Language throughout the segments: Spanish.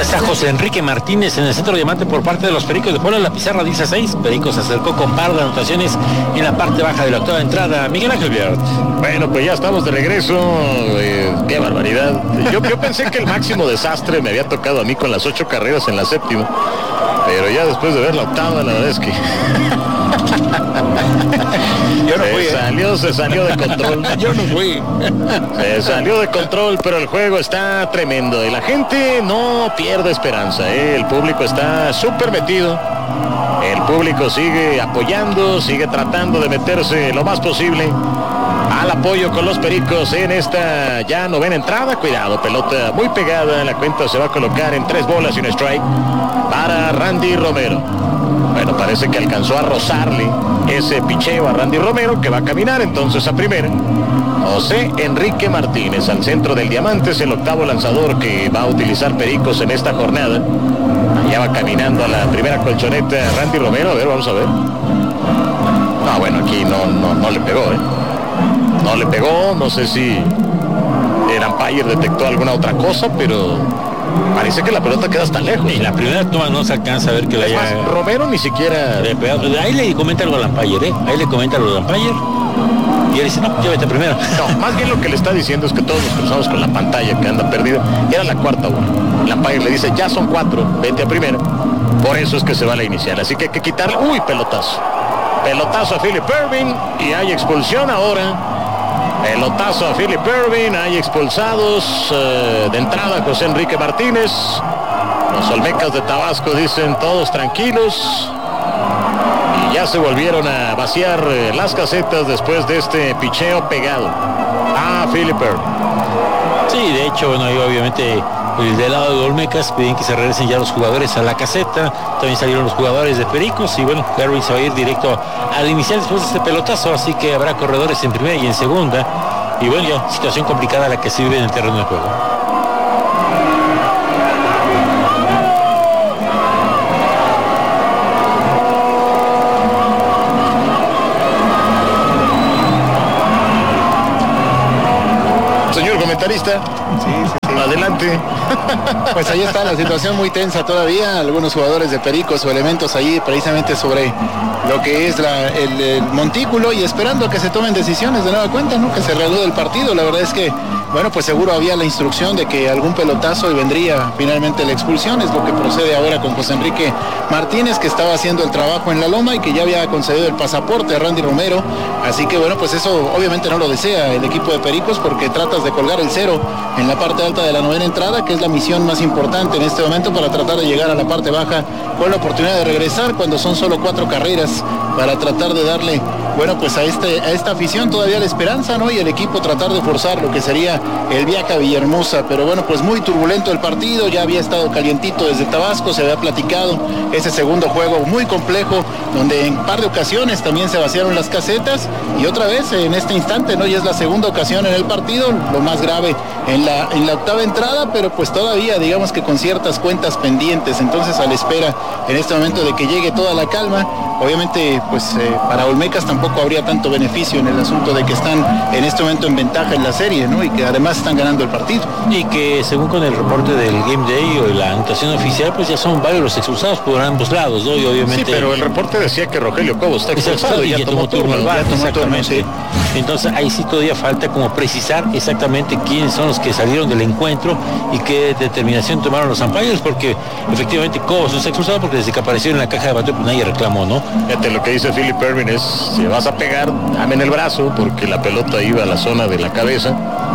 está José Enrique Martínez en el centro diamante por parte de los Pericos de Puebla. La pizarra dice 6. Pericos se acercó con par de anotaciones en la parte baja de la octava entrada. Miguel Ángel Biart. Bueno, pues ya estamos de regreso. Qué barbaridad. Yo pensé que el máximo desastre me había tocado a mí con las 8 carreras en la séptima. Pero ya después de ver la octava, la verdad es que... Yo no fui, se salió de control. Yo no fui. Se salió de control, pero el juego está tremendo. Y la gente no pierde esperanza, El público está súper metido. El público sigue apoyando, sigue tratando de meterse lo más posible al apoyo con los Pericos en esta ya novena entrada. Cuidado, pelota muy pegada. La cuenta se va a colocar en 3 bolas y un strike para Randy Romero. Bueno, parece que alcanzó a rozarle ese picheo a Randy Romero, que va a caminar entonces a primera. José Enrique Martínez al centro del diamante, es el octavo lanzador que va a utilizar Pericos en esta jornada. Allá va caminando a la primera colchoneta Randy Romero. A ver, vamos a ver. No, bueno, aquí no le pegó, No le pegó, no sé si el umpire detectó alguna otra cosa, pero parece que la pelota queda hasta lejos. Y la primera toma no se alcanza a ver que la haya... Romero ni siquiera... Ahí le comenta algo al umpire, Ahí le comenta algo al umpire. Y él dice, no, llévate primero. No, más bien lo que le está diciendo es que todos nos cruzamos con la pantalla que anda perdida. Era la cuarta bola. El umpire le dice, ya son 4, vete a primera. Por eso es que se va a la inicial. Así que hay que quitarle... Uy, pelotazo. Pelotazo a Philip Ervin y hay expulsión ahora. Pelotazo a Philip Ervin, hay expulsados de entrada José Enrique Martínez. Los Olmecas de Tabasco dicen todos tranquilos. Y ya se volvieron a vaciar las casetas después de este picheo pegado a Philip Ervin. Sí, de hecho, bueno, ahí obviamente del lado de Olmecas piden que se regresen ya los jugadores a la caseta. También salieron los jugadores de Pericos y bueno, Ervin se va a ir directo al inicial después de este pelotazo, así que habrá corredores en primera y en segunda. Y bueno, ya situación complicada la que se vive en el terreno de juego. Señor comentarista. Sí. Adelante. Pues ahí está la situación muy tensa todavía. Algunos jugadores de Pericos o elementos ahí precisamente sobre lo que es el montículo y esperando a que se tomen decisiones de nueva cuenta, ¿no? Que se reanude el partido. La verdad es que, bueno, pues seguro había la instrucción de que algún pelotazo y vendría finalmente la expulsión. Es lo que procede ahora con José Enrique Martínez, que estaba haciendo el trabajo en la loma y que ya había concedido el pasaporte a Randy Romero. Así que, bueno, pues eso obviamente no lo desea el equipo de Pericos, porque tratas de colgar el 0 en la parte alta de la novena entrada, que es la misión más importante en este momento para tratar de llegar a la parte baja con la oportunidad de regresar cuando son solo 4 carreras, para tratar de darle, bueno, pues a esta afición todavía la esperanza, ¿no? Y el equipo tratar de forzar lo que sería el viaje a Villahermosa. Pero bueno, pues muy turbulento el partido, ya había estado calientito desde Tabasco, se había platicado ese segundo juego muy complejo, donde en un par de ocasiones también se vaciaron las casetas, y otra vez en este instante, ¿no? Ya es la segunda ocasión en el partido, lo más grave en la octava entrada, pero pues todavía digamos que con ciertas cuentas pendientes. Entonces, a la espera en este momento de que llegue toda la calma, obviamente pues para Olmecas tampoco habría tanto beneficio en el asunto de que están en este momento en ventaja en la serie, ¿no? Y que además están ganando el partido. Y que según con el reporte del Game Day o la anotación oficial, pues ya son varios los expulsados por ambos lados, ¿no? Y obviamente... Sí, pero el reporte decía que Rogelio Cobo está expulsado y ya tomó turno. Exactamente. Entonces ahí sí todavía falta como precisar exactamente quiénes son los que salieron del encuentro y qué determinación tomaron los umpires, porque efectivamente Cobos no está expulsado porque desde que apareció en la caja de bateo pues nadie reclamó, ¿no? Fíjate, lo que dice Philip Ervin es, si vas a pegar, dame en el brazo, porque la pelota iba a la zona de la cabeza.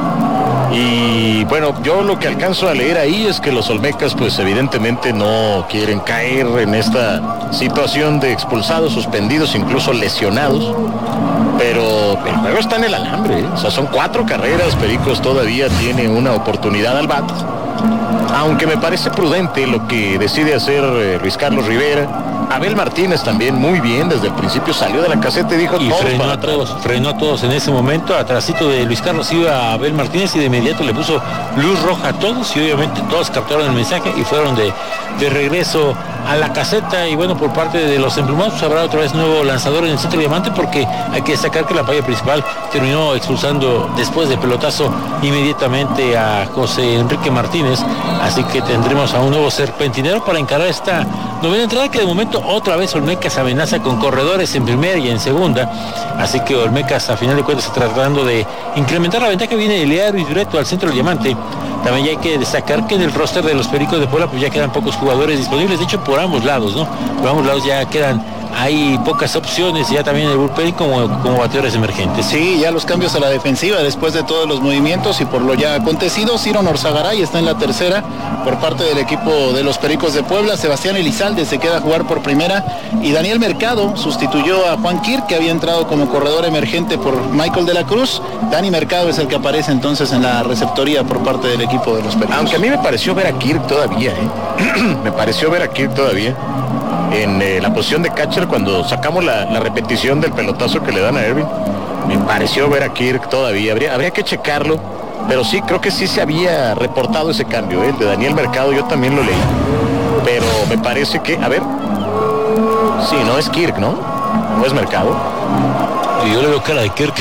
Y bueno, yo lo que alcanzo a leer ahí es que los Olmecas pues evidentemente no quieren caer en esta situación de expulsados, suspendidos, incluso lesionados. Pero el juego está en el alambre, O sea, son 4 carreras, Pericos todavía tiene una oportunidad al bat. Aunque me parece prudente lo que decide hacer Luis Carlos Rivera, Abel Martínez también muy bien, desde el principio salió de la caseta y dijo y frenó a todos en ese momento. Atrásito de Luis Carlos iba Abel Martínez y de inmediato le puso luz roja a todos y obviamente todos captaron el mensaje y fueron de regreso a la caseta. Y bueno, por parte de los emplumados habrá otra vez nuevo lanzador en el centro diamante, porque hay que destacar que la paella principal terminó expulsando después de pelotazo inmediatamente a José Enrique Martínez, así que tendremos a un nuevo serpentinero para encarar esta novena entrada, que de momento otra vez Olmecas amenaza con corredores en primera y en segunda, así que Olmecas a final de cuentas está tratando de incrementar la ventaja. Viene Eliar y Dureto al centro del diamante. También hay que destacar que en el roster de los Pericos de Puebla pues ya quedan pocos jugadores disponibles, de hecho por ambos lados, ¿no? Por ambos lados ya quedan, hay pocas opciones, ya también el bullpen como bateadores emergentes. Sí, ya los cambios a la defensiva después de todos los movimientos y por lo ya acontecido. Ciro Norzagaray está en la tercera por parte del equipo de los Pericos de Puebla. Sebastián Elizalde se queda a jugar por primera y Daniel Mercado sustituyó a Juan Kirk, que había entrado como corredor emergente por Michael de la Cruz. Dani Mercado es el que aparece entonces en la receptoría por parte del equipo de los Pericos. Aunque a mí me pareció ver a Kirk todavía, me pareció ver a Kirk todavía en la posición de catcher cuando sacamos la repetición del pelotazo que le dan a Ervin. Me pareció ver a Kirk todavía, habría que checarlo, pero sí, creo que sí se había reportado ese cambio, el de Daniel Mercado, yo también lo leí, pero me parece que, a ver, sí, no es Kirk, ¿no? No es Mercado. Y yo le veo cara de Kirk.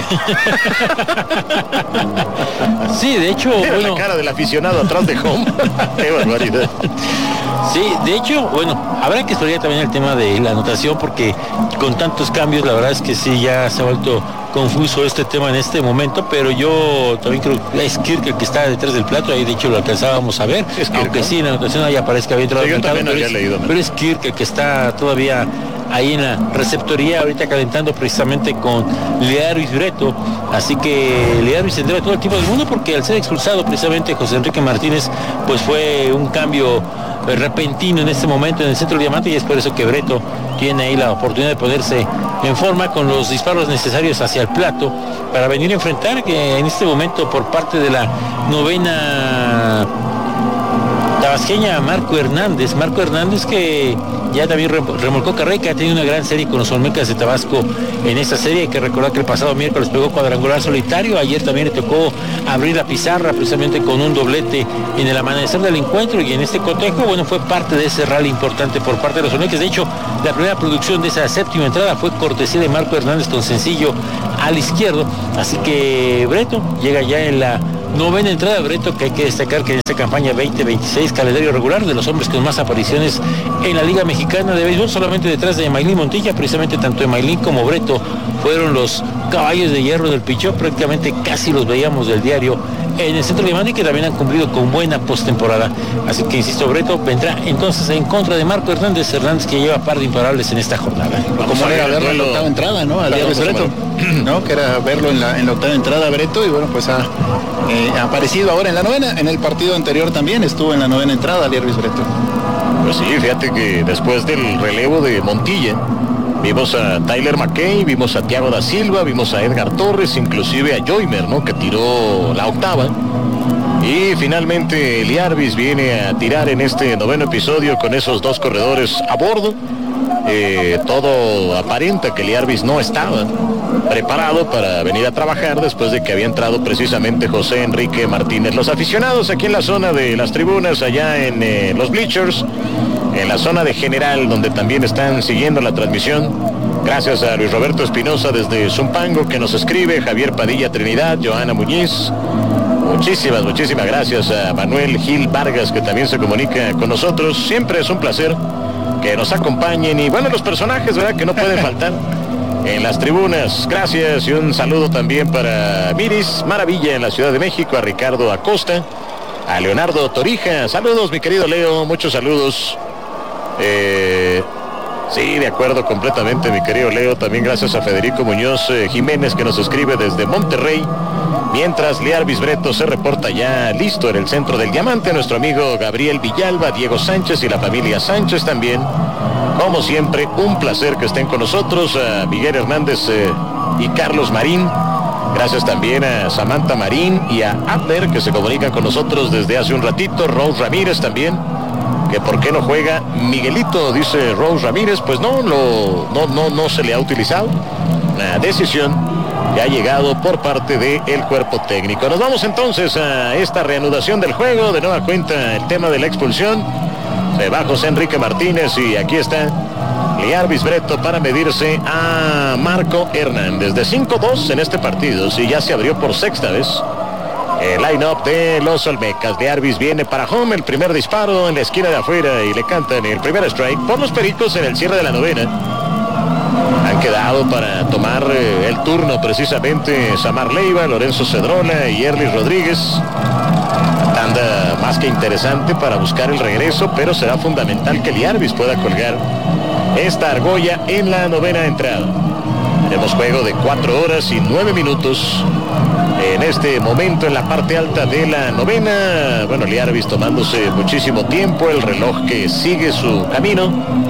Sí, de hecho, era la cara del aficionado atrás de home. Qué barbaridad. Sí, de hecho, bueno, habrá que estudiar también el tema de la anotación, porque con tantos cambios, la verdad es que sí, ya se ha vuelto confuso este tema en este momento, pero yo también creo que es Kirk el que está detrás del plato, ahí de hecho lo alcanzábamos a ver, es Kirk, aunque ¿no? Sí, en la anotación ahí aparece que había entrado, sí, pero es Kirk el que está todavía ahí en la receptoría, ahorita calentando precisamente con Learuis Dureto, así que Learuis tendrá todo el tiempo del mundo, porque al ser expulsado precisamente José Enrique Martínez, pues fue un cambio repentino en este momento en el centro del diamante, y es por eso que Breto tiene ahí la oportunidad de ponerse en forma con los disparos necesarios hacia el plato para venir a enfrentar, que en este momento por parte de la novena tabasqueña, Marco Hernández, que ya también remolcó carrera, que ha tenido una gran serie con los Olmecas de Tabasco en esta serie. Hay que recordar que el pasado miércoles pegó cuadrangular solitario, ayer también le tocó abrir la pizarra precisamente con un doblete en el amanecer del encuentro, y en este cotejo, bueno, fue parte de ese rally importante por parte de los Olmecas. De hecho, la primera producción de esa séptima entrada fue cortesía de Marco Hernández con sencillo al izquierdo, así que Breto llega ya en la novena entrada. Breto, que hay que destacar que en esta campaña 2026, calendario regular, de los hombres con más apariciones en la Liga Mexicana de Béisbol, solamente detrás de Emailín Montilla. Precisamente tanto Emailín como Breto fueron los caballos de hierro del pichón, prácticamente casi los veíamos del diario en el centro de diamante, que también han cumplido con buena postemporada. Así que insisto, Breto vendrá entonces en contra de Marco Hernández, que lleva par de imparables en esta jornada. Como era verlo en la octava entrada, ¿no? Al Breto, ¿no? Que era verlo en la octava entrada Breto, y bueno, pues ha aparecido ahora en la novena. En el partido anterior también estuvo en la novena entrada Lierbis Breto. Pues sí, fíjate que después del relevo de Montilla vimos a Tyler McKay, vimos a Thiago da Silva, vimos a Edgar Torres, inclusive a Joymer, ¿no? Que tiró la octava. Y finalmente Lierbis viene a tirar en este noveno episodio con esos dos corredores a bordo. Todo aparenta que Lierbis no estaba preparado para venir a trabajar después de que había entrado precisamente José Enrique Martínez. Los aficionados aquí en la zona de las tribunas, allá en los bleachers, en la zona de general, donde también están siguiendo la transmisión. Gracias a Luis Roberto Espinosa desde Zumpango, que nos escribe, Javier Padilla Trinidad, Johanna Muñiz. Muchísimas gracias a Manuel Gil Vargas, que también se comunica con nosotros. Siempre es un placer que nos acompañen, y bueno, los personajes, ¿verdad?, que no pueden faltar en las tribunas. Gracias, y un saludo también para Miris Maravilla en la Ciudad de México, a Ricardo Acosta, a Leonardo Torija. Saludos, mi querido Leo, muchos saludos. Sí, de acuerdo completamente, mi querido Leo. También gracias a Federico Muñoz Jiménez, que nos escribe desde Monterrey. Mientras Lierbis Breto se reporta ya listo en el centro del diamante, nuestro amigo Gabriel Villalba, Diego Sánchez y la familia Sánchez también. Como siempre, un placer que estén con nosotros, a Miguel Hernández y Carlos Marín. Gracias también a Samantha Marín y a Abner, que se comunican con nosotros desde hace un ratito. Rose Ramírez también, que por qué no juega Miguelito, dice Rose Ramírez. Pues no se le ha utilizado. Una decisión que ha llegado por parte del cuerpo técnico. Nos vamos entonces a esta reanudación del juego. De nueva cuenta el tema de la expulsión. Se va José Enrique Martínez y aquí está Liarbis Breto para medirse a Marco Hernández. De 5-2 en este partido, si ya se abrió por sexta vez el line-up de los Olmecas. Liarbis viene para home, el primer disparo en la esquina de afuera y le cantan el primer strike por los Pericos en el cierre de la novena. Han quedado para tomar el turno precisamente Samar Leiva, Lorenzo Cedrola y Erlis Rodríguez. Tanda más que interesante para buscar el regreso, pero será fundamental que Liarbis pueda colgar esta argolla en la novena entrada. Tenemos juego de 4 horas y 9 minutos en este momento en la parte alta de la novena. Bueno, Liarbis tomándose muchísimo tiempo, el reloj que sigue su camino.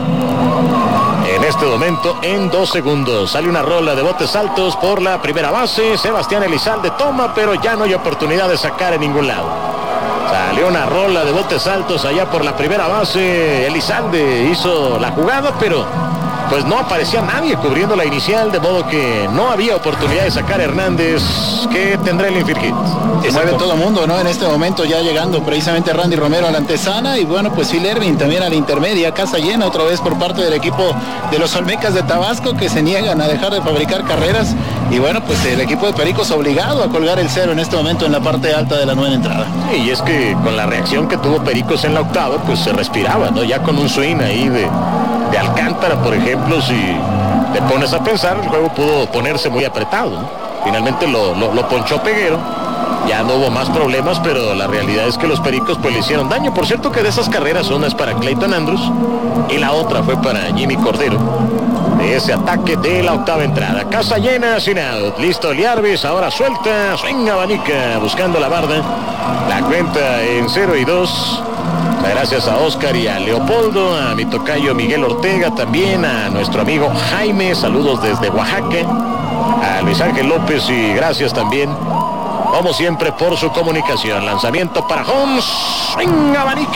En este momento, en 2 segundos, sale una rola de botes altos por la primera base. Sebastián Elizalde toma, pero ya no hay oportunidad de sacar en ningún lado. Salió una rola de botes altos allá por la primera base. Elizalde hizo la jugada, pero pues no aparecía nadie cubriendo la inicial, de modo que no había oportunidad de sacar a Hernández, que tendrá el infield hit. Se mueve todo el mundo, ¿no? En este momento ya llegando precisamente Randy Romero a la antesana y bueno, pues Phil Ervin también a la intermedia, casa llena otra vez por parte del equipo de los Olmecas de Tabasco, que se niegan a dejar de fabricar carreras y bueno, pues el equipo de Pericos obligado a colgar el cero en este momento en la parte alta de la novena entrada. Y es que con la reacción que tuvo Pericos en la octava, pues se respiraba, ¿no? Ya con un swing ahí de Alcántara, por ejemplo, si te pones a pensar, el juego pudo ponerse muy apretado, ¿no? Finalmente lo ponchó Peguero, ya no hubo más problemas, pero la realidad es que los Pericos pues le hicieron daño. Por cierto que de esas carreras, una es para Clayton Andrews y la otra fue para Jimmy Cordero, de ese ataque de la octava entrada. Casa llena, sin out. Listo Liarbis, ahora suelta, swing abanica, buscando la barda. La cuenta en 0-2. Gracias a Oscar y a Leopoldo, a mi tocayo Miguel Ortega, también a nuestro amigo Jaime, saludos desde Oaxaca, a Luis Ángel López y gracias también, como siempre, por su comunicación. Lanzamiento para Holmes, swing abanica.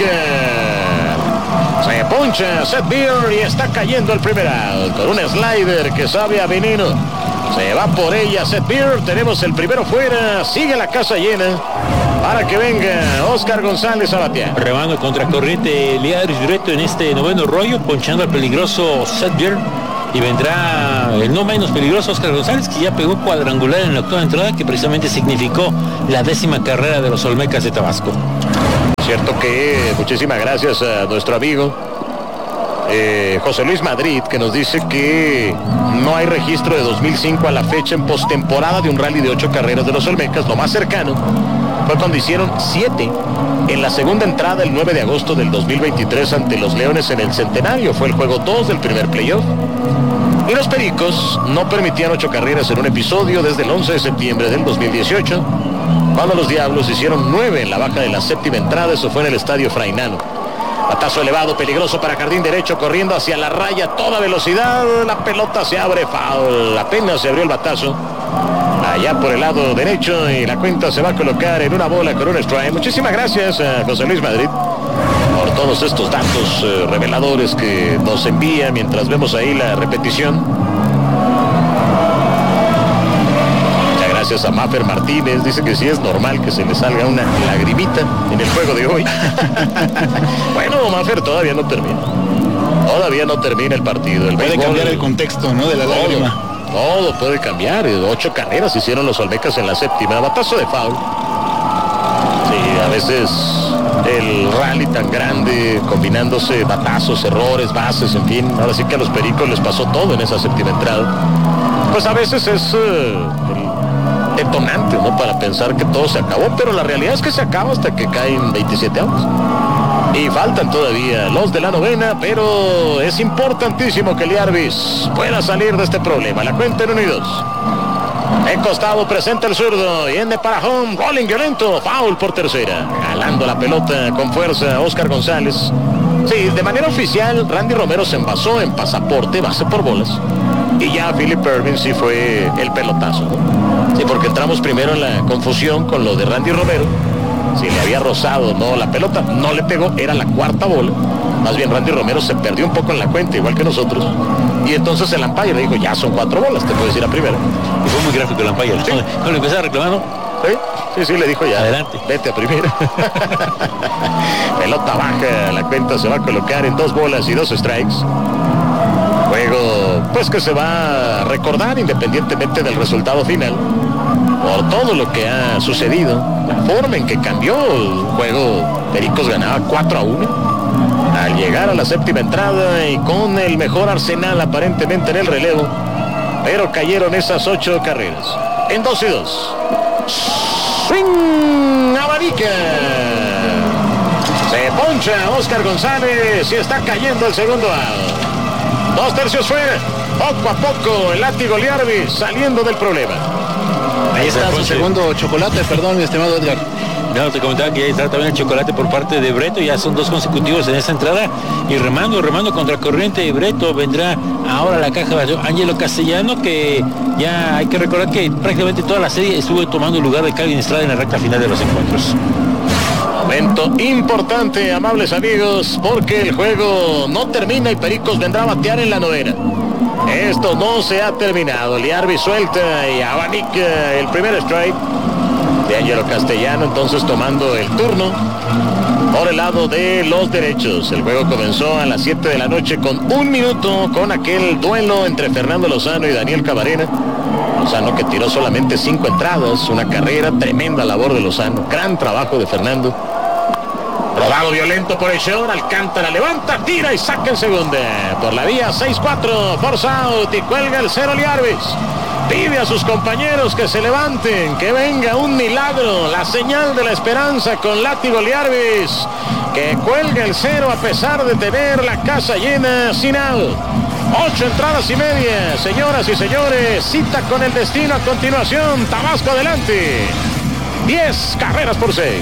Se poncha Seth Beer y está cayendo el primer out con un slider que sabe a veneno. Se va por ella Seth Beer, tenemos el primero fuera, sigue la casa llena para que venga Oscar González a batear. Remando contra corriente Liarbis Breto en este noveno rollo, ponchando al peligroso Seth Beer. Y vendrá el no menos peligroso Oscar González, que ya pegó cuadrangular en la octava entrada, que precisamente significó la 10ª carrera de los Olmecas de Tabasco. Cierto que muchísimas gracias a nuestro amigo José Luis Madrid, que nos dice que no hay registro de 2005 a la fecha en postemporada de un rally de 8 carreras de los Olmecas. Lo más cercano fue cuando hicieron 7 en la segunda entrada el 9 de agosto del 2023 ante los Leones en el Centenario. Fue el juego 2 del primer playoff. Y los Pericos no permitían 8 carreras en un episodio desde el 11 de septiembre del 2018, cuando los Diablos hicieron 9 en la baja de la séptima entrada. Eso fue en el Estadio Frainano. Batazo elevado, peligroso para jardín derecho, corriendo hacia la raya a toda velocidad. La pelota se abre, foul. Apenas se abrió el batazo allá por el lado derecho y la cuenta se va a colocar en una bola con un strike. Muchísimas gracias a José Luis Madrid por todos estos datos reveladores que nos envía mientras vemos ahí la repetición. Gracias a Maffer Martínez, dice que sí es normal que se le salga una lagrimita en el juego de hoy. Bueno, Maffer, todavía no termina. Todavía no termina el partido. Puede cambiar el contexto, ¿no? De la lágrima. Todo puede cambiar. 8 carreras hicieron los Olmecas en la séptima. Batazo de foul. Sí, a veces el rally tan grande, combinándose batazos, errores, bases, en fin. Ahora sí que a los Pericos les pasó todo en esa séptima entrada. Pues a veces es detonante, ¿no? Para pensar que todo se acabó, pero la realidad es que se acaba hasta que caen 27 outs. Y faltan todavía los de la novena, pero es importantísimo que Liarbis pueda salir de este problema. La cuenta en 1-2. En costado presenta el zurdo, viene para home, rolling violento, foul por tercera. Jalando la pelota con fuerza Oscar González. Sí, de manera oficial, Randy Romero se envasó en pasaporte, base por bolas. Y ya Philip Ervin sí fue el pelotazo, ¿no? Sí, porque entramos primero en la confusión con lo de Randy Romero. si le había rozado no la pelota, no le pegó, era la cuarta bola. Más bien Randy Romero se perdió un poco en la cuenta, igual que nosotros. Y entonces el umpire le dijo, ya son 4 bolas, te puedes ir a primera. Y fue muy gráfico el umpire. Sí. Cuando empezaba reclamando. Sí, le dijo ya. Adelante. Vete a primera. Pelota baja, la cuenta se va a colocar en 2 bolas y 2 strikes. Juego, pues que se va a recordar independientemente del resultado final. Por todo lo que ha sucedido, la forma en que cambió el juego. Pericos ganaba 4-1. Al llegar a la séptima entrada y con el mejor arsenal aparentemente en el relevo, pero cayeron esas 8 carreras. En 2-2. Swing, abanica. Se poncha Oscar González y está cayendo el segundo out. 2 tercios fuera. Poco a poco el látigo Liarbi saliendo del problema. Ahí está su segundo chocolate, perdón, mi estimado Edgar. No, te comentaba que ya está también el chocolate por parte de Breto, ya son 2 consecutivos en esta entrada y remando contra corriente de Breto. Vendrá ahora la caja de Ángelo Castellano, que ya hay que recordar que prácticamente toda la serie estuvo tomando el lugar de Calvin Estrada en la recta final de los encuentros. Momento importante, amables amigos, porque el juego no termina y Pericos vendrá a batear en la 9ª. Esto no se ha terminado. Liarbi suelta y abanica el primer strike de Ángelo Castellano, entonces tomando el turno por el lado de los derechos. El juego comenzó a las 7 de la noche con 1 minuto con aquel duelo entre Fernando Lozano y Daniel Camarena. Lozano que tiró solamente 5 entradas, una carrera, tremenda labor de Lozano, gran trabajo de Fernando. Rodado violento por el short, Alcántara levanta, tira y saca en segunda. Por la vía 6-4, force out y cuelga el 0 Liarbis. Pide a sus compañeros que se levanten, que venga un milagro, la señal de la esperanza con látigo Liarbis, que cuelga el 0 a pesar de tener la casa llena sin out. 8 entradas y media, señoras y señores, cita con el destino a continuación, Tabasco adelante. 10 carreras por 6.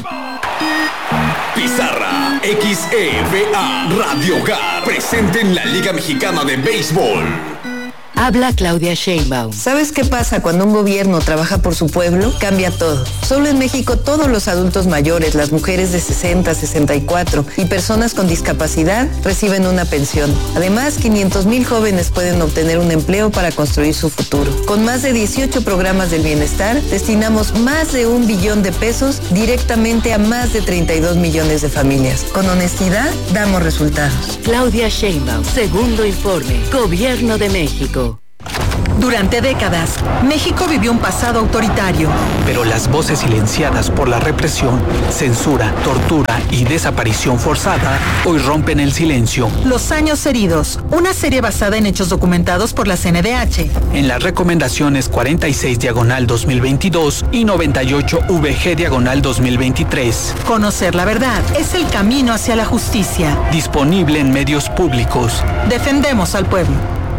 Pizarra XEVA Radio Hogar, presente en la Liga Mexicana de Béisbol. Habla Claudia Sheinbaum. ¿Sabes qué pasa cuando un gobierno trabaja por su pueblo? Cambia todo. Solo en México todos los adultos mayores, las mujeres de 60, 64 y personas con discapacidad reciben una pensión. Además, 500,000 jóvenes pueden obtener un empleo para construir su futuro. Con más de 18 programas del bienestar, destinamos más de 1 billón de pesos directamente a más de 32 millones de familias. Con honestidad, damos resultados. Claudia Sheinbaum, segundo informe, Gobierno de México. Durante décadas, México vivió un pasado autoritario. Pero las voces silenciadas por la represión, censura, tortura y desaparición forzada hoy rompen el silencio. Los años heridos, una serie basada en hechos documentados por la CNDH. En las recomendaciones 46/2022 y 98VG/2023. Conocer la verdad es el camino hacia la justicia. Disponible en medios públicos. Defendemos al pueblo.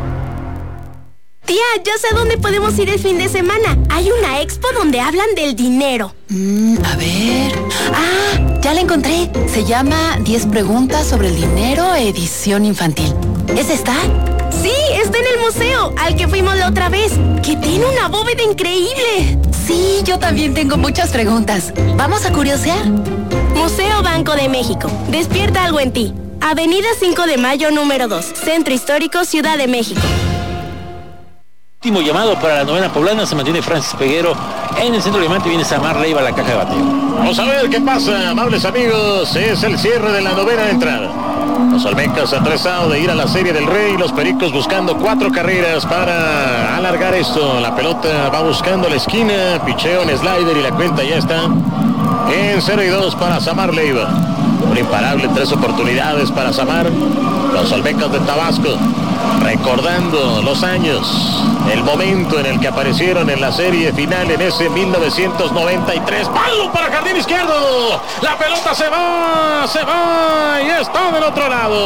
Tía, ya sé dónde podemos ir el fin de semana. Hay una expo donde hablan del dinero. A ver... Ah, ya la encontré. Se llama 10 preguntas sobre el dinero, edición infantil. ¿Es esta? Sí, está en el museo, al que fuimos la otra vez, que tiene una bóveda increíble. Sí, yo también tengo muchas preguntas. ¿Vamos a curiosear? Museo Banco de México. Despierta algo en ti. Avenida 5 de Mayo, número 2. Centro Histórico, Ciudad de México. Último llamado para la 9ª poblana, se mantiene Francis Peguero en el centro de diamante, viene Samar Leiva a la caja de bateo. Vamos a ver qué pasa, amables amigos, es el cierre de la 9ª entrada. Los Olmecas a 3 outs de ir a la Serie del Rey, los Pericos buscando 4 carreras para alargar esto. La pelota va buscando la esquina, picheo en slider y la cuenta ya está en 0-2 para Samar Leiva. Un imparable, 3 oportunidades para Samar. Los Olmecas de Tabasco recordando los años, el momento en el que aparecieron en la serie final en ese 1993. ¡Palo para jardín izquierdo! La pelota se va y está del otro lado.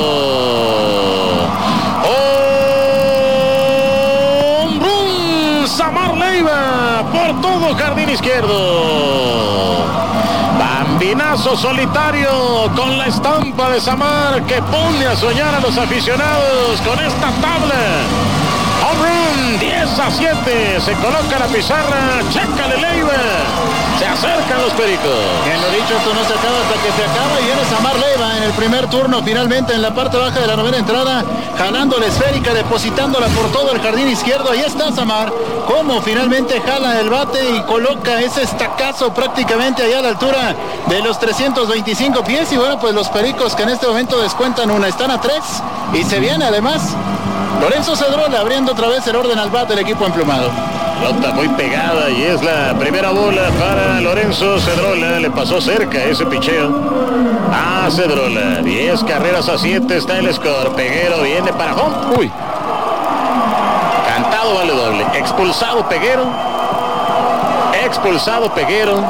¡Home run! Samar Leiva por todo jardín izquierdo. Bambinazo solitario con la estampa de Samar que pone a soñar a los aficionados con esta tabla Home run, 10-7. Se coloca la pizarra. Chécale, Leiva. Se acercan los Pericos. Bien lo dicho, esto no se acaba hasta que se acaba. Y viene Samar Leiva en el primer turno, finalmente en la parte baja de la novena entrada, jalando la esférica, depositándola por todo el jardín izquierdo. Ahí está Samar, como finalmente jala el bate y coloca ese estacazo prácticamente allá a la altura de los 325 pies. Y bueno, pues los Pericos, que en este momento descuentan una, están a 3. Y se viene además Lorenzo Cedrola abriendo otra vez el orden al bat del equipo emplumado. Pelota muy pegada y es la primera bola para Lorenzo Cedrola. Le pasó cerca ese picheo a Cedrola. 10 carreras a 7 está el score. Peguero viene para home. Uy. Cantado vale doble. Expulsado Peguero. Expulsado Peguero.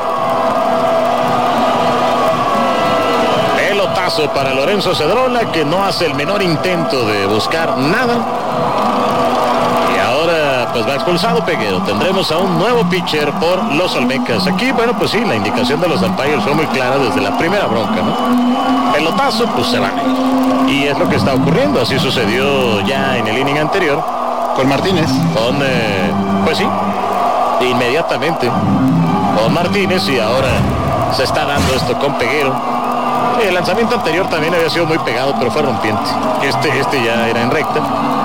Pelotazo para Lorenzo Cedrola, que no hace el menor intento de buscar nada. Pues va expulsado Peguero. Tendremos a un nuevo pitcher por los Olmecas. Aquí, bueno, pues sí, la indicación de los umpires fue muy clara desde la primera bronca, ¿no? Pelotazo, pues se va. Y es lo que está ocurriendo. Así sucedió ya en el inning anterior. Con Martínez. Pues sí, inmediatamente. Con Martínez, y ahora se está dando esto con Peguero. El lanzamiento anterior también había sido muy pegado, pero fue rompiente. Este ya era en recta.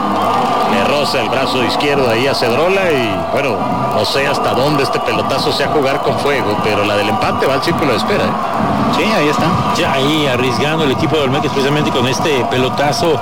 Le roza el brazo izquierdo ahí a Cedrola y bueno, no sé hasta dónde este pelotazo sea jugar con fuego, pero la del empate va al círculo de espera, ¿eh? Sí, ahí está. Ya ahí arriesgando el equipo de Olmecas precisamente con este pelotazo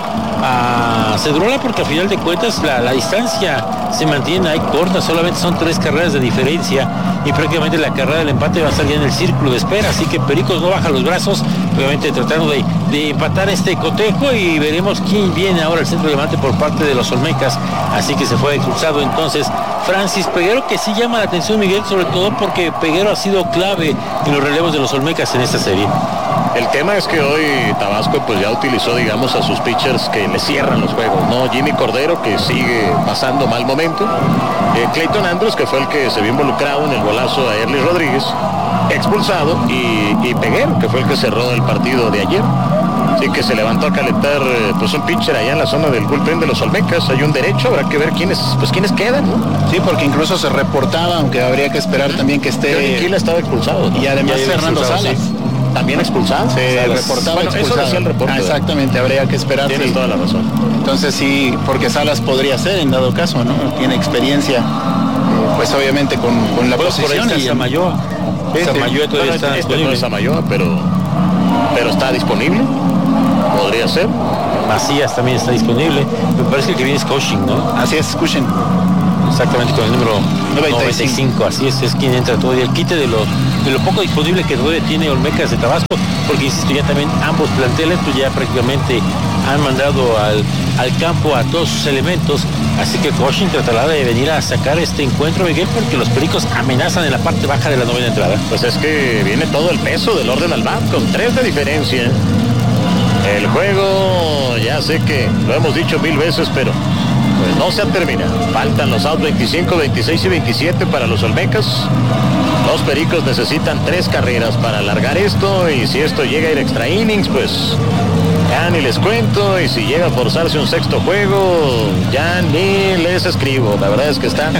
a Cedrola, porque a final de cuentas la distancia se mantiene ahí corta, solamente son 3 carreras de diferencia y prácticamente la carrera del empate va a estar ya en el círculo de espera, así que Pericos no baja los brazos, obviamente tratando de empatar este cotejo, y veremos quién viene ahora al centro de mate por parte de los Olmecas. Así que se fue expulsado entonces Francis Peguero, que sí llama la atención, Miguel, sobre todo porque Peguero ha sido clave en los relevos de los Olmecas en esta serie. El tema es que hoy Tabasco pues ya utilizó, digamos, a sus pitchers que le cierran los juegos, ¿no? Jimmy Cordero, que sigue pasando mal momento, Clayton Andrews, que fue el que se vio involucrado en el golazo a Erly Rodríguez, expulsado, y Peguero, que fue el que cerró el partido de ayer. Así que se levantó a calentar pues un pitcher allá en la zona del bullpen de los Olmecas. Hay un derecho, habrá que ver quiénes quedan, ¿no? Sí, porque incluso se reportaba, aunque habría que esperar también que esté. Johnny estaba expulsado, ¿no? Y además Fernando Salas. Sí. También expulsado. Se reportaba, bueno, expulsado. Eso decía el reporte. Exactamente, habría que esperar. Tienes toda la razón. Entonces sí, porque Salas podría ser en dado caso, ¿no? Tiene experiencia, pues obviamente con la posición. Y Samayoa. Samayoa todavía está disponible. No es Samayoa, pero está disponible. Podría ser. Macías también está disponible. Me parece que el que viene es Cushing, ¿no? Así es, Cushing. Exactamente, con el número 95. Así es quien entra todo. Y el quite de lo poco disponible que todavía tiene Olmecas de Tabasco, porque insisto, ya también ambos planteles pues ya prácticamente han mandado al campo a todos sus elementos. Así que Cushing tratará de venir a sacar este encuentro, Miguel, porque los Pericos amenazan en la parte baja de la novena entrada. Pues es que viene todo el peso del orden al bat, con 3 de diferencia. El juego, ya sé que lo hemos dicho 1000 veces, pero pues no se ha terminado. Faltan los outs 25, 26 y 27 para los Olmecas. Los Pericos necesitan 3 carreras para alargar esto, y si esto llega a ir extra innings, pues ya ni les cuento, y si llega a forzarse un sexto juego, ya ni les escribo. La verdad es que está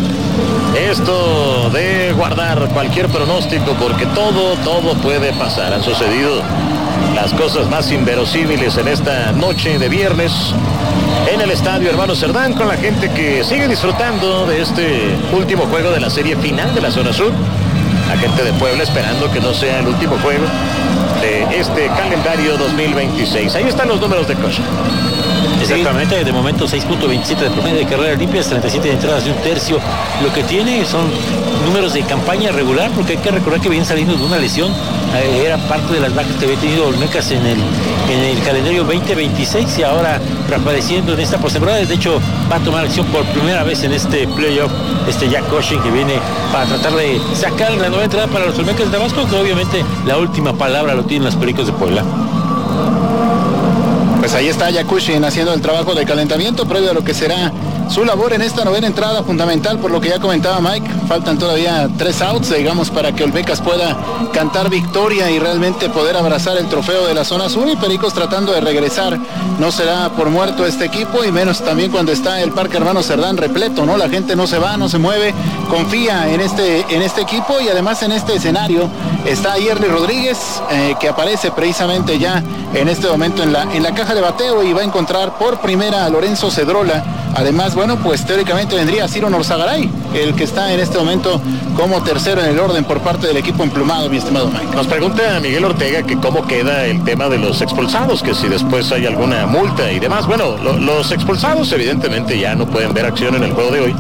esto de guardar cualquier pronóstico, porque todo puede pasar. Han sucedido las cosas más inverosímiles en esta noche de viernes en el Estadio Hermano Cerdán, con la gente que sigue disfrutando de este último juego de la serie final de la zona sur. La gente de Puebla esperando que no sea el último juego de este calendario 2026. Ahí están los números de Cushing. Exactamente, sí. De momento 6.27 de promedio de carreras limpias, 37 de entradas de un tercio. Lo que tiene son números de campaña regular, porque hay que recordar que vienen saliendo de una lesión. Era parte de las bajas que había tenido Olmecas en el calendario 2026, y ahora reapareciendo en esta postemporada. De hecho, va a tomar acción por primera vez en este playoff Jack Cushing, que viene para tratar de sacar la nueva entrada para los Olmecas de Tabasco, que obviamente la última palabra lo tienen los Pericos de Puebla. Pues ahí está Jack Cushing haciendo el trabajo de calentamiento previo a lo que será su labor en esta novena entrada, fundamental por lo que ya comentaba Mike. Faltan todavía 3 outs, digamos, para que Olmecas pueda cantar victoria y realmente poder abrazar el trofeo de la zona sur, y Pericos tratando de regresar. No se da por muerto este equipo, y menos también cuando está el Parque Hermano Cerdán repleto, ¿no? La gente no se va, no se mueve, confía en este equipo, y además en este escenario está Yerli Rodríguez, que aparece precisamente ya en este momento en la caja de bateo, y va a encontrar por primera a Lorenzo Cedrola. Además, bueno, pues teóricamente vendría Ciro Norzagaray, el que está en este momento como tercero en el orden por parte del equipo emplumado, mi estimado Mike. Nos pregunta Miguel Ortega que cómo queda el tema de los expulsados, que si después hay alguna multa y demás. Bueno, los expulsados evidentemente ya no pueden ver acción en el juego de hoy.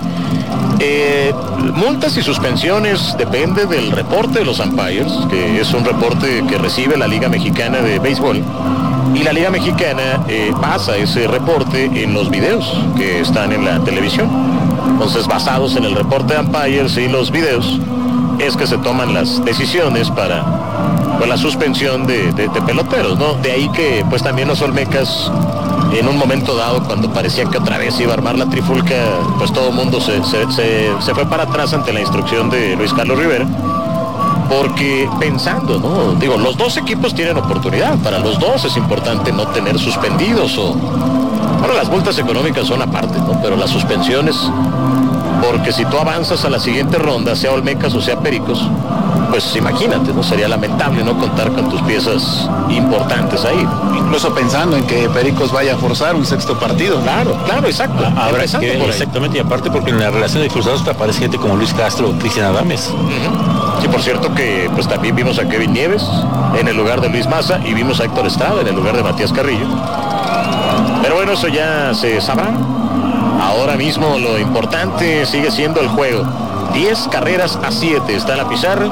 Multas y suspensiones depende del reporte de los umpires, que es un reporte que recibe la Liga Mexicana de Béisbol, y la Liga Mexicana pasa ese reporte en los videos que están en la televisión. Entonces, basados en el reporte de umpires y los videos, es que se toman las decisiones para la suspensión de peloteros, ¿no? De ahí que pues también los Olmecas, en un momento dado, cuando parecía que otra vez iba a armar la trifulca, pues todo el mundo se fue para atrás ante la instrucción de Luis Carlos Rivera, porque pensando, ¿no? Digo, los dos equipos tienen oportunidad, para los dos es importante no tener suspendidos bueno, las multas económicas son aparte, ¿no? Pero las suspensiones, porque si tú avanzas a la siguiente ronda, sea Olmecas o sea Pericos, pues imagínate, ¿no? Sería lamentable no contar con tus piezas importantes ahí. Incluso pensando en que Pericos vaya a forzar un sexto partido. Claro, exacto. Habrá que ver, exactamente, y aparte porque en la relación de expulsados aparece gente como Luis Castro o Cristian Adames. Sí, por cierto que pues también vimos a Kevin Nieves en el lugar de Luis Maza, y vimos a Héctor Estrada en el lugar de Matías Carrillo. Pero bueno, eso ya se sabrá. Ahora mismo lo importante sigue siendo el juego. 10 carreras a 7 está la pizarra,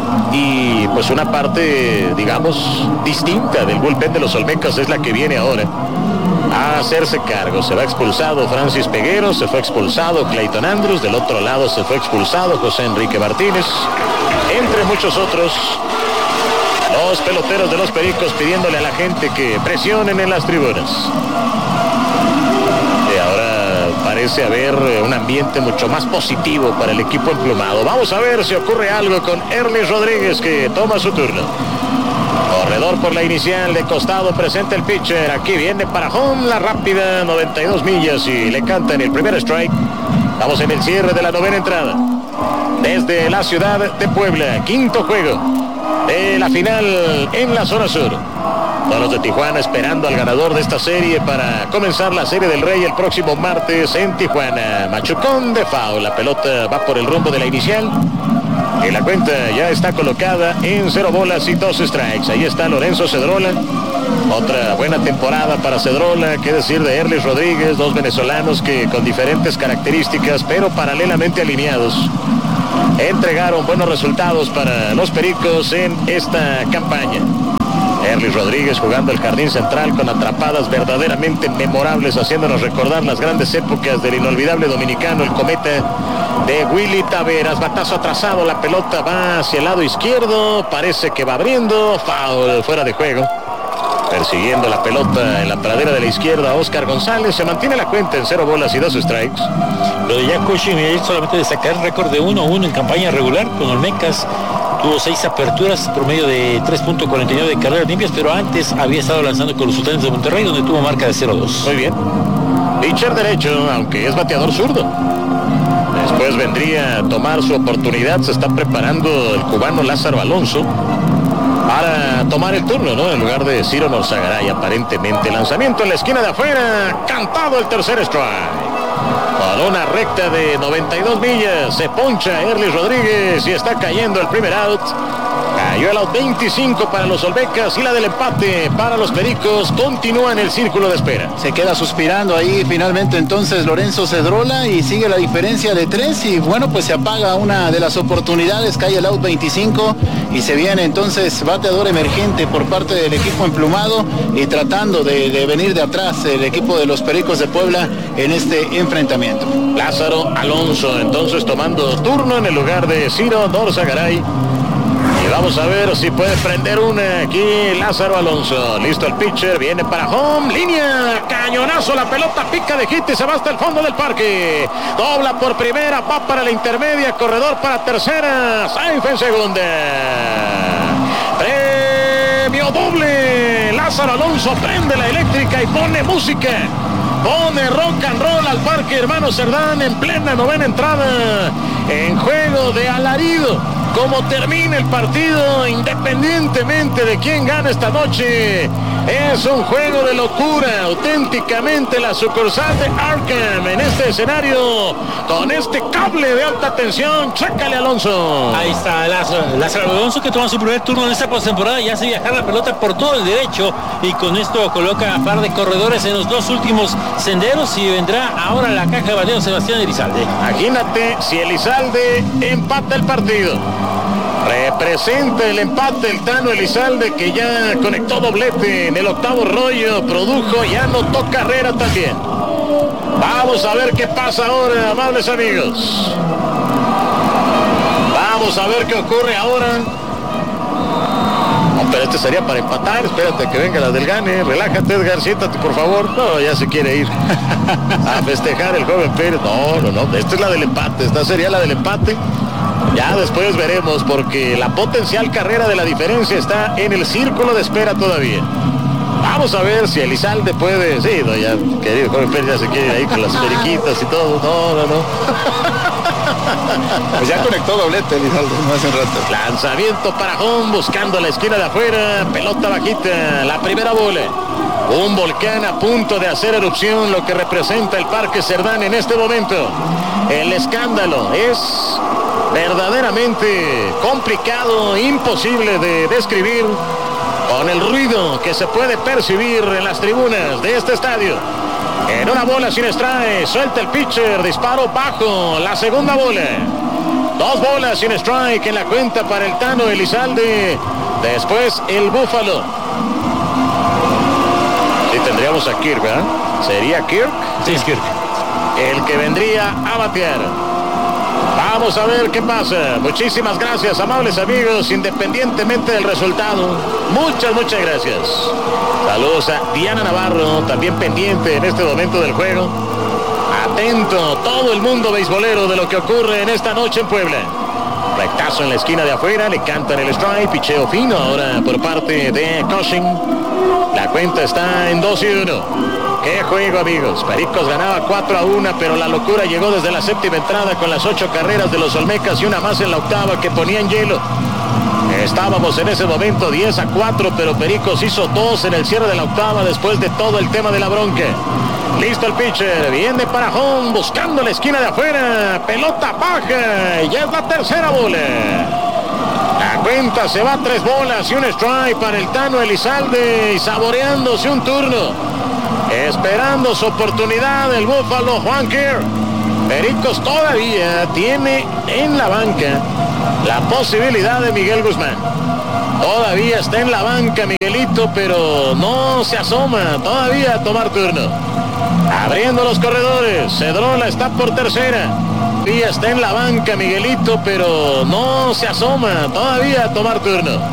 y pues una parte, digamos, distinta del bullpen de los Olmecas es la que viene ahora a hacerse cargo. Se va expulsado Francis Peguero, se fue expulsado Clayton Andrews, del otro lado se fue expulsado José Enrique Martínez, entre muchos otros. Los peloteros de los Pericos pidiéndole a la gente que presionen en las tribunas. Y ahora parece haber un ambiente mucho más positivo para el equipo emplumado. Vamos a ver si ocurre algo con Erlis Rodríguez, que toma su turno. Corredor por la inicial, de costado presenta el pitcher. Aquí viene para home la rápida, 92 millas, y le cantan el primer strike. Estamos en el cierre de la novena entrada. Desde la ciudad de Puebla, quinto juego de la final en la zona sur. Todos los de Tijuana esperando al ganador de esta serie para comenzar la Serie del Rey el próximo martes en Tijuana. Machucón de foul, la pelota va por el rumbo de la inicial, y la cuenta ya está colocada en 0 bolas y 2 strikes. Ahí está Lorenzo Cedrola. Otra buena temporada para Cedrola, qué decir de Erlis Rodríguez, dos venezolanos que con diferentes características pero paralelamente alineados entregaron buenos resultados para los Pericos en esta campaña. Erlis Rodríguez jugando el jardín central con atrapadas verdaderamente memorables, haciéndonos recordar las grandes épocas del inolvidable dominicano, el cometa de Willy Taveras. Batazo atrasado, la pelota va hacia el lado izquierdo, parece que va abriendo, foul, fuera de juego. Persiguiendo la pelota en la pradera de la izquierda, Oscar González. Se mantiene la cuenta en 0 bolas y 2 strikes. Lo de Jack Cushing es solamente destacar el récord de 1-1 en campaña regular con Olmecas. Tuvo 6 aperturas, promedio de 3.49 de carreras limpias, pero antes había estado lanzando con los Sultanes de Monterrey, donde tuvo marca de 0-2. Muy bien. Pitcher derecho, aunque es bateador zurdo. Después vendría a tomar su oportunidad. Se está preparando el cubano Lázaro Alonso para tomar el turno, ¿no? En lugar de Ciro Norzagaray, aparentemente. Lanzamiento en la esquina de afuera, cantado el tercer strike. Con una recta de 92 millas, se poncha Erlis Rodríguez y está cayendo el primer out. Cayó el out 25 para los Olmecas, y la del empate para los Pericos continúa en el círculo de espera. Se queda suspirando ahí finalmente entonces Lorenzo Cedrola, y sigue la diferencia de 3, y bueno, pues se apaga una de las oportunidades, cae el out 25 y se viene entonces bateador emergente por parte del equipo emplumado, y tratando de venir de atrás el equipo de los Pericos de Puebla en este enfrentamiento. Lázaro Alonso entonces tomando turno en el lugar de Ciro Norzagaray. Y vamos a ver si puede prender una aquí Lázaro Alonso. Listo el pitcher, viene para home, línea, cañonazo, la pelota pica de hit y se va hasta el fondo del parque. Dobla por primera, va para la intermedia, corredor para tercera, safe en segunda. Premio doble. Lázaro Alonso prende la eléctrica y pone música. Pone rock and roll al Parque Hermano Cerdán en plena novena entrada. En juego de alarido. Como termina el partido, independientemente de quién gana esta noche, es un juego de locura. Auténticamente la sucursal de Arkham en este escenario, con este cable de alta tensión. Chécale, Alonso. Ahí está Lázaro Alonso, que toma su primer turno en esta postemporada y hace viajar la pelota por todo el derecho, y con esto coloca a par de corredores en los dos últimos senderos, y vendrá ahora la caja de bateo Sebastián Elizalde. Imagínate si Elizalde empata el partido. Representa el empate el Tano Elizalde, que ya conectó doblete en el octavo rollo, produjo y anotó carrera también. Vamos a ver qué pasa ahora, amables amigos. Vamos a ver qué ocurre ahora. No, pero este sería para empatar. Espérate que venga la del gane. Relájate, Edgar, siéntate por favor. No, ya se quiere ir a festejar el joven Pérez. No. Esta es la del empate. Esta sería la del empate. Ya después veremos, porque la potencial carrera de la diferencia está en el círculo de espera todavía. Vamos a ver si Elizalde puede. Sí, no, ya, querido joven Pérez, ya se quiere ir ahí con las periquitas y todo. No. Pues ya conectó doblete Elizalde, no hace un rato. Lanzamiento para home, buscando la esquina de afuera. Pelota bajita, la primera bola. Un volcán a punto de hacer erupción, lo que representa el Parque Cerdán en este momento. El escándalo es verdaderamente complicado, imposible de describir, con el ruido que se puede percibir en las tribunas de este estadio. En una bola sin strike, suelta el pitcher, disparo bajo, la segunda bola. 2 bolas sin strike en la cuenta para el Tano Elizalde. Después el Búfalo. Sí, tendríamos a Kirk, ¿verdad? ¿Sería Kirk? Sí, es Kirk. El que vendría a batear. Vamos a ver qué pasa. Muchísimas gracias, amables amigos, independientemente del resultado. Muchas gracias. Saludos a Diana Navarro, también pendiente en este momento del juego. Atento todo el mundo beisbolero de lo que ocurre en esta noche en Puebla. Rectazo en la esquina de afuera, le cantan el strike, picheo fino ahora por parte de Cushing. La cuenta está en 2-1. ¡Qué juego, amigos! Pericos ganaba 4-1, pero la locura llegó desde la séptima entrada con las 8 carreras de los Olmecas y una más en la octava que ponía en hielo. Estábamos en ese momento 10-4, pero Pericos hizo 2 en el cierre de la octava después de todo el tema de la bronca. Listo el pitcher, viene para home, buscando la esquina de afuera, pelota baja, y ya es la tercera bola. La cuenta se va a 3 bolas y un strike para el Tano Elizalde, y saboreándose un turno. Esperando su oportunidad el Búfalo Juan Kirk. Pericos todavía tiene en la banca la posibilidad de Miguel Guzmán. Todavía está en la banca Miguelito, pero no se asoma todavía a tomar turno. Abriendo los corredores, Cedrola está por tercera. Todavía está en la banca Miguelito, pero no se asoma todavía a tomar turno.